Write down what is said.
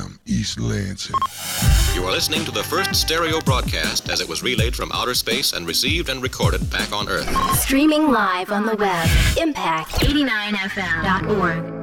FM, East Lansing. You are listening to the first stereo broadcast as it was relayed from outer space and received and recorded back on Earth. Streaming live on the web, impact89fm.org.